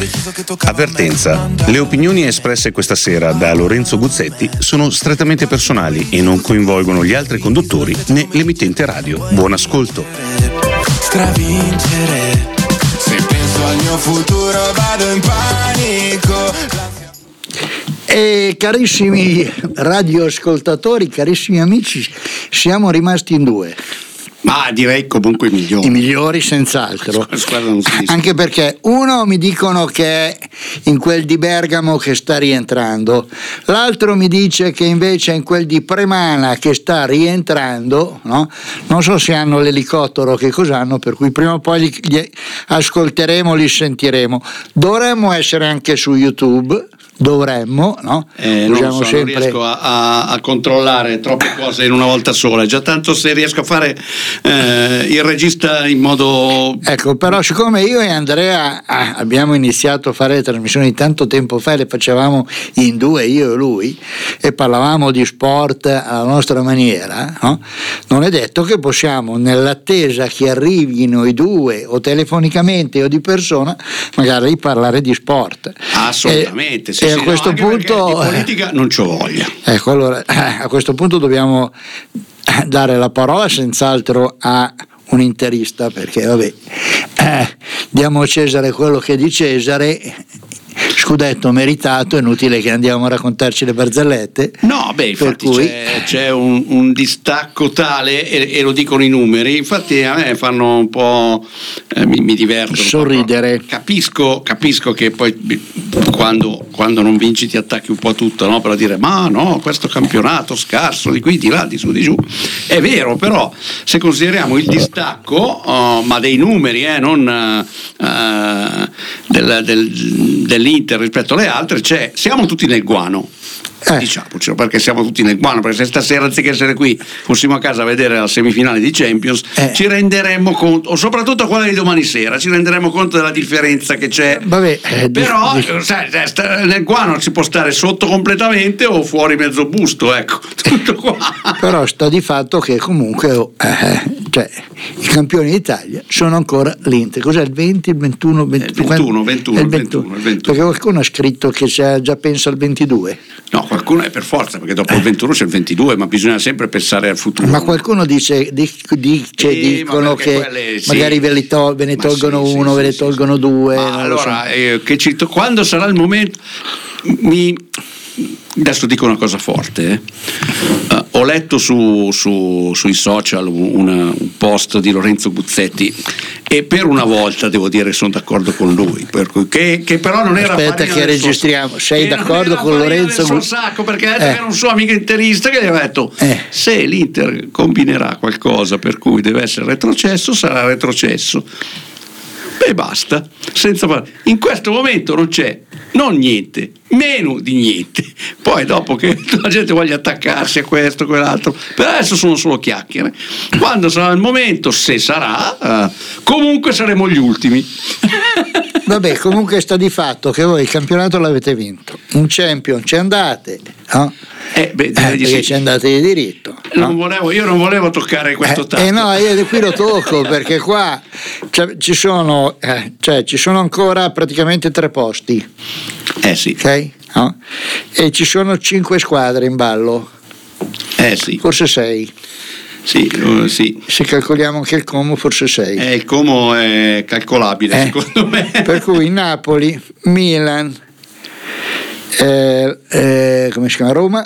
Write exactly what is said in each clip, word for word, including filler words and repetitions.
Avvertenza: le opinioni espresse questa sera da Lorenzo Guzzetti sono strettamente personali e non coinvolgono gli altri conduttori né l'emittente radio. Buon ascolto. Stravincere, se penso al mio futuro vado in panico. E carissimi radioascoltatori, carissimi amici, siamo rimasti in due. Ma direi comunque i migliori. I migliori senz'altro. Anche perché uno mi dicono che è in quel di Bergamo che sta rientrando, l'altro mi dice che invece è in quel di Premana che sta rientrando, no? Non so se hanno l'elicottero o che cos'hanno, per cui prima o poi li, li ascolteremo, li sentiremo. Dovremmo essere anche su YouTube. Dovremmo, no? Eh, non, so, sempre... non riesco a, a, a controllare troppe cose in una volta sola, già tanto se riesco a fare eh, il regista in modo... Ecco, però siccome io e Andrea ah, abbiamo iniziato a fare le trasmissioni tanto tempo fa, le facevamo in due, io e lui, e parlavamo di sport alla nostra maniera, no? Non è detto che possiamo, nell'attesa che arrivino i due, o telefonicamente o di persona, magari parlare di sport. Assolutamente, e, sì. E a questo punto di politica non c'ho voglia. Ecco, allora a questo punto dobbiamo dare la parola senz'altro a un interista, perché vabbè, eh, diamo a Cesare quello che è di Cesare. Scudetto meritato, è inutile che andiamo a raccontarci le barzellette. No, beh, infatti cui... c'è, c'è un, un distacco tale, e, e lo dicono i numeri, infatti a me fanno un po', eh, mi, mi divertono. Sorridere. Capisco, capisco che poi quando, quando non vinci ti attacchi un po' a tutto, no? Per dire, ma no, questo campionato scarso, di qui, di là, di su, di giù. È vero, però se consideriamo il distacco, oh, ma dei numeri, eh, non uh, del, del, dell'Inter rispetto alle altre, c'è, siamo tutti nel guano. Eh. Diciamocelo, perché siamo tutti nel guano, perché se stasera anziché essere qui fossimo a casa a vedere la semifinale di Champions, eh. ci renderemmo conto, o soprattutto quella di domani sera, ci renderemo conto della differenza che c'è. Vabbè, eh, però di, di... sai, nel guano si può stare sotto completamente o fuori mezzo busto, ecco, tutto qua. Però sta di fatto che comunque eh, cioè, i campioni d'Italia sono ancora l'Inter. Cos'è il venti, il ventuno, ventuno, ventuno, ventuno, il ventuno, il ventuno. Perché qualcuno ha scritto che c'è, già pensa al ventidue. No, qualcuno è per forza, perché dopo il ventuno c'è il ventidue, ma bisogna sempre pensare al futuro. Ma qualcuno dice, dice eh, dicono che quelle, sì, magari ve, li tol- ve ne tolgono sì, uno, sì, ve ne sì, tolgono sì. due. Ma allora, so. eh, che ci to- quando sarà il momento, mi... adesso dico una cosa forte, eh. uh, ho letto su, su, sui social una, un post di Lorenzo Guzzetti e per una volta devo dire che sono d'accordo con lui, per cui, che, che però non era aspetta che registriamo, sei d'accordo con Lorenzo Guzzetti? Sacco, perché ha detto eh. che era un suo amico interista che gli aveva detto eh. se l'Inter combinerà qualcosa per cui deve essere retrocesso, sarà retrocesso. E basta, senza par- in questo momento non c'è non niente, meno di niente. Poi dopo che la gente voglia attaccarsi a questo, quell'altro, per adesso sono solo chiacchiere. Quando sarà il momento, se sarà, uh, comunque saremo gli ultimi. Vabbè, comunque sta di fatto che voi il campionato l'avete vinto, in Champions ci andate, no? Eh, beh, eh, perché sì. ci andate di diritto. No? Non volevo, io non volevo toccare questo eh, tasto. Eh no, io qui lo tocco perché qua cioè, ci sono, eh, cioè, ci sono ancora praticamente tre posti. Eh sì. Ok? No? E ci sono cinque squadre in ballo. Eh sì. Forse sei. Sì, uh, sì. Se calcoliamo anche il Como, forse sei. Eh, il Como è calcolabile, eh, secondo me. Per cui Napoli, Milan, eh, eh, come si chiama, Roma,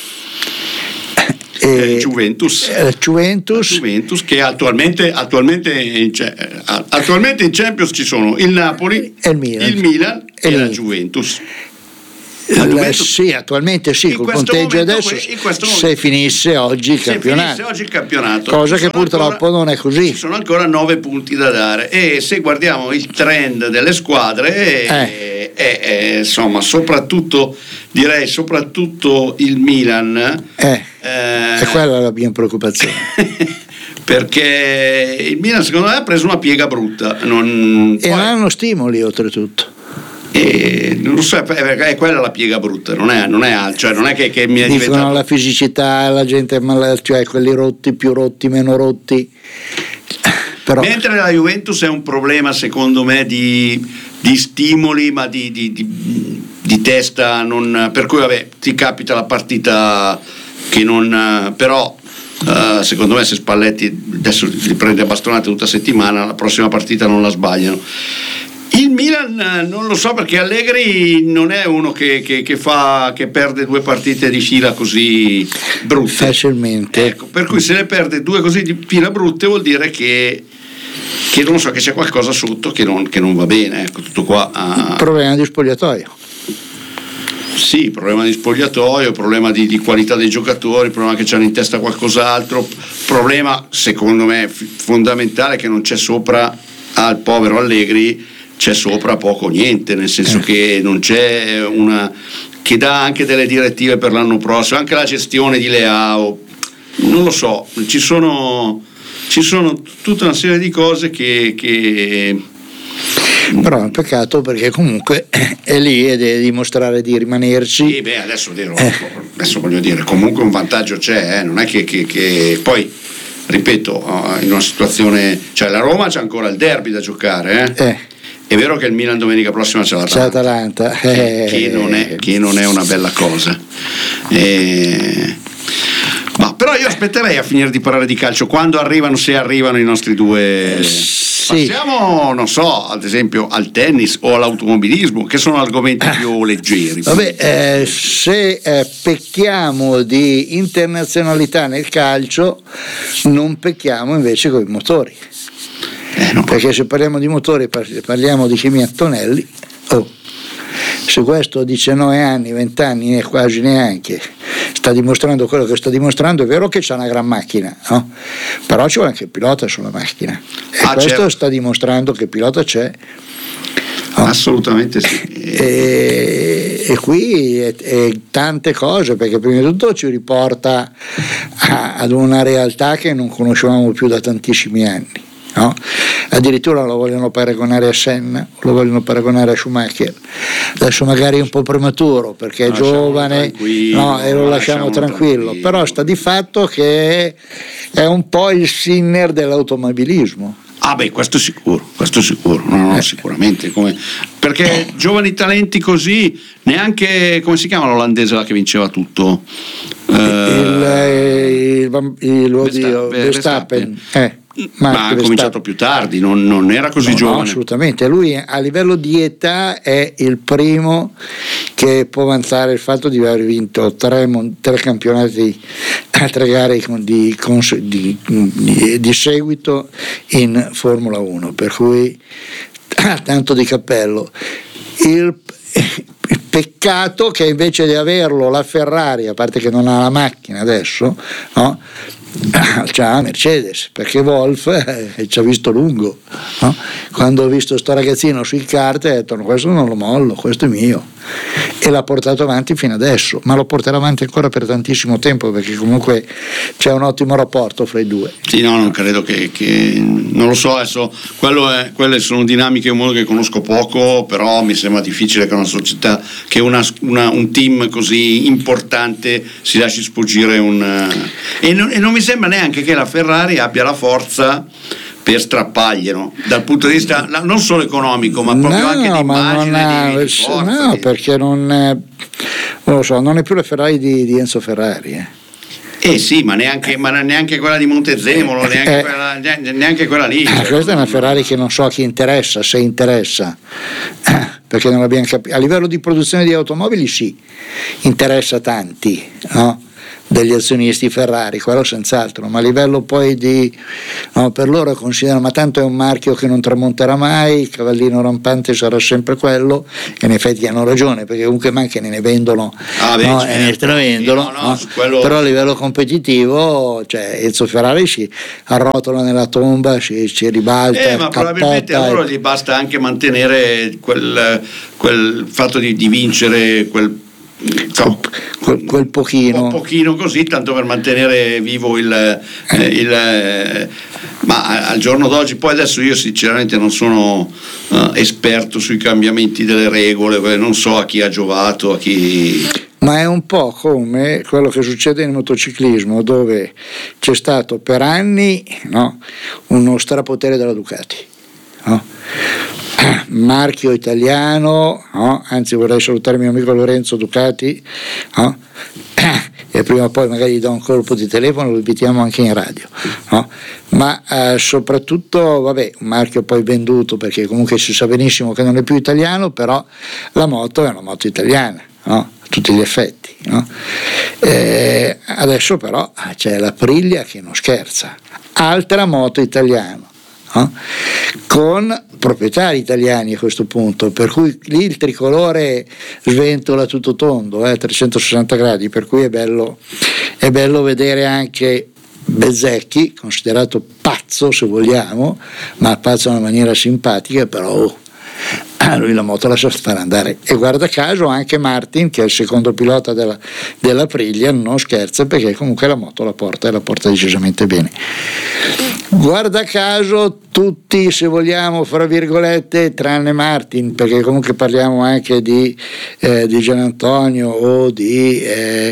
eh, Juventus. Eh, Juventus. Juventus che attualmente attualmente in, attualmente in Champions ci sono il Napoli, e il Milan, il Milan e, e la Juventus. La, sì, attualmente sì, col conteggio adesso se finisse oggi il campionato, finisse oggi il campionato cosa che purtroppo ancora, non è così. Ci sono ancora nove punti da dare e se guardiamo il trend delle squadre eh. è, è, è, insomma soprattutto direi soprattutto il Milan eh, eh, è quella la mia preoccupazione. Perché il Milan secondo me ha preso una piega brutta non, e poi, non hanno stimoli oltretutto. E non lo so, è quella la piega brutta, non è, non è altro, cioè non è che, che mi è dicono diventato... la fisicità, la gente, cioè quelli rotti, più rotti, meno rotti, Però... mentre la Juventus è un problema secondo me di, di stimoli, ma di, di, di, di testa, non, per cui vabbè, ti capita la partita che non, però uh, secondo me se Spalletti adesso li prende a bastonate tutta settimana, la prossima partita non la sbagliano. Il Milan non lo so, perché Allegri non è uno che, che, che fa che perde due partite di fila così brutte facilmente, ecco, per cui se ne perde due così di fila brutte vuol dire che che non so, che c'è qualcosa sotto che non, che non va bene, ecco, tutto qua. Uh... problema di spogliatoio. Sì, problema di spogliatoio, problema di, di qualità dei giocatori, problema che c'hanno in testa qualcos'altro, problema secondo me fondamentale che non c'è sopra al povero Allegri, c'è sopra poco o niente, nel senso che non c'è una che dà anche delle direttive per l'anno prossimo, anche la gestione di Leao, non lo so, ci sono ci sono tutta una serie di cose che, che... però è un peccato, perché comunque è lì e deve dimostrare di rimanerci. Sì, beh, adesso, dirò, eh. adesso voglio dire, comunque un vantaggio c'è, eh? Non è che, che, che poi ripeto, in una situazione, cioè la Roma c'ha ancora il derby da giocare, eh? Eh. È vero che il Milan domenica prossima c'è l'Atalanta, c'è l'Atalanta. Eh. Che, non è, che non è una bella cosa. Eh. Ma però io aspetterei a finire di parlare di calcio quando arrivano, se arrivano i nostri due. Sì. Passiamo, non so, ad esempio al tennis o all'automobilismo, che sono argomenti più leggeri. Vabbè, eh, se eh, pecchiamo di internazionalità nel calcio, non pecchiamo invece con i motori. Eh, no. Perché se parliamo di motori parliamo di Kimi Antonelli. Oh, se questo a diciannove anni, venti anni, né quasi neanche, sta dimostrando quello che sta dimostrando, è vero che c'ha una gran macchina, no? Però ci vuole anche il pilota sulla macchina, e ah, questo certo. sta dimostrando che il pilota c'è. No? Assolutamente sì. E, e qui è, è tante cose, perché prima di tutto ci riporta a, ad una realtà che non conoscevamo più da tantissimi anni. No? Addirittura lo vogliono paragonare a Senna, lo vogliono paragonare a Schumacher. Adesso magari è un po' prematuro perché è giovane, no, e lo lasciamo tranquillo, tranquillo, però sta di fatto che è un po' il Sinner dell'automobilismo. Ah beh, questo sicuro, questo sicuro, no, no, eh. sicuramente, come, perché giovani talenti così, neanche, come si chiama l'olandese là che vinceva tutto? Il, eh, il, il, il oddio, Verstappen, Verstappen. Eh. ma ha cominciato più tardi, non, non era così no, giovane. No, assolutamente, lui a livello di età è il primo che può vantare il fatto di aver vinto tre, tre campionati a tre gare di, di, di, di seguito in Formula uno, per cui tanto di cappello. Il, il peccato che invece di averlo la Ferrari, a parte che non ha la macchina adesso, no? C'ha la Mercedes, perché Wolf eh, ci ha visto lungo, no? Quando ho visto sto ragazzino sui kart ho detto no, questo non lo mollo, questo è mio, e l'ha portato avanti fino adesso, ma lo porterà avanti ancora per tantissimo tempo, perché comunque c'è un ottimo rapporto fra i due. Sì, no, non credo che, che non lo so adesso, quello è, quelle sono dinamiche che conosco poco, però mi sembra difficile che una società, che una, una, un team così importante si lasci sfuggire un e non, e non mi sembra neanche che la Ferrari abbia la forza per strapparglielo dal punto di vista non solo economico, ma proprio no, anche di immagine, di, di forza, no, di... perché non è, non lo so, non è più la Ferrari di, di Enzo Ferrari, eh. Eh sì, ma neanche, ma neanche quella di Montezemolo, neanche, eh, quella, neanche quella lì. Eh, questa è una Ferrari che non so a chi interessa, se interessa, eh, perché non l'abbiamo capito. A livello di produzione di automobili sì, interessa tanti, no? Degli azionisti Ferrari, quello senz'altro, ma a livello poi di no, per loro considerano, ma tanto è un marchio che non tramonterà mai, il cavallino rampante sarà sempre quello, e in effetti hanno ragione, perché comunque manche ne vendono, ah, beh, no, certo. E ne stravendono, sì, no, no, no? Quello... però a livello competitivo, cioè Enzo Ferrari si arrotola nella tomba, si, si ribalta, eh, ma probabilmente a loro e... gli basta anche mantenere quel, quel fatto di, di vincere quel No, quel, quel pochino un pochino così, tanto per mantenere vivo il, eh, il eh, ma al giorno d'oggi, poi adesso io sinceramente non sono uh, esperto sui cambiamenti delle regole, non so a chi ha giovato, a chi ma è un po' come quello che succede nel motociclismo, dove c'è stato per anni, no, uno strapotere della Ducati, no? Marchio italiano, no? Anzi vorrei salutare il mio amico Lorenzo Ducati, no? E prima o poi magari gli do un colpo di telefono, lo invitiamo anche in radio, no? Ma eh, soprattutto, vabbè, un marchio poi venduto, perché comunque si sa benissimo che non è più italiano, però la moto è una moto italiana, no? A tutti gli effetti, no? Eh, adesso però c'è la Aprilia che non scherza, altra moto italiana, no? Con proprietari italiani a questo punto, per cui lì il tricolore sventola tutto tondo, eh, trecentosessanta gradi, per cui è bello, è bello vedere anche Bezzecchi, considerato pazzo se vogliamo, ma pazzo in una maniera simpatica, però oh, lui la moto la sa fare andare. E guarda caso anche Martin, che è il secondo pilota della, della Aprilia, non scherza, perché comunque la moto la porta e la porta decisamente bene. Guarda caso tutti, se vogliamo, fra virgolette, tranne Martin, perché comunque parliamo anche di, eh, di Gian Antonio o di eh,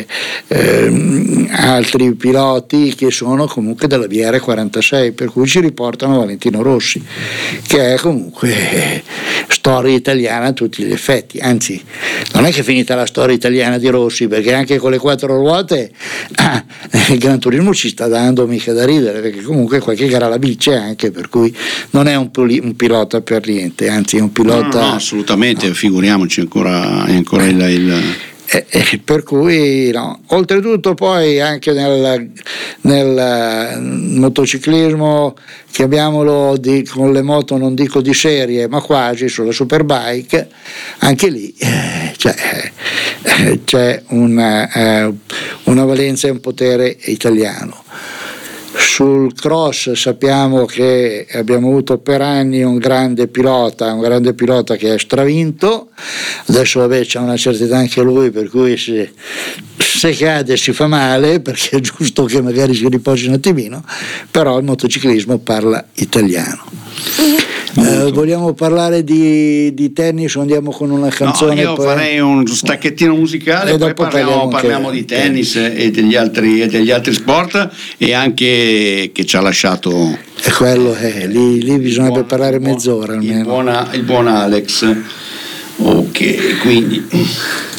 eh, altri piloti che sono comunque della B R quarantasei, per cui ci riportano Valentino Rossi, che è comunque storia italiana a tutti gli effetti. Anzi, non è che è finita la storia italiana di Rossi, perché anche con le quattro ruote ah, il Gran Turismo ci sta dando mica da ridere, perché comunque qualche gara la vince anche, per cui non è un, poli- un pilota per niente, anzi è un pilota... No, no, assolutamente, no. Figuriamoci, ancora, è ancora il... il... Eh, eh, per cui no. Oltretutto poi anche nel, nel motociclismo, chiamiamolo di, con le moto non dico di serie ma quasi, sulla Superbike, anche lì eh, c'è, eh, c'è una, eh, una valenza e un potere italiano. Sul cross sappiamo che abbiamo avuto per anni un grande pilota, un grande pilota che è stravinto, adesso vabbè c'ha una certa età anche lui, per cui se, se cade si fa male, perché è giusto che magari si riposi un attimino, però il motociclismo parla italiano. Eh, vogliamo parlare di, di tennis o andiamo con una canzone? No, io poi... farei un stacchettino musicale e poi parliamo, parliamo di tennis e degli, altri, e degli altri sport, e anche che ci ha lasciato. E quello è, lì, lì bisognerebbe buon, parlare mezz'ora almeno. Il buon, il buon Alex. Ok, quindi